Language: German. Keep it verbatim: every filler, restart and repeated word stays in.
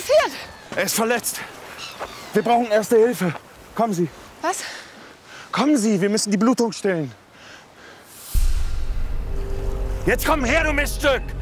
passiert? Er ist verletzt. Wir brauchen Erste Hilfe. Kommen Sie. Was? Kommen Sie, wir müssen die Blutung stillen. Jetzt komm her, du Miststück!